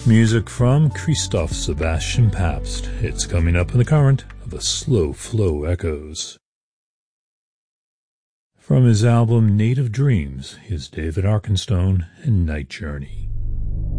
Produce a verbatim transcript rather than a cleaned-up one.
Music from Christoph Sebastian Pabst. It's coming up in the current of the Slow Flow Echoes. From his album Native Dreams is David Arkenstone and Night Journey.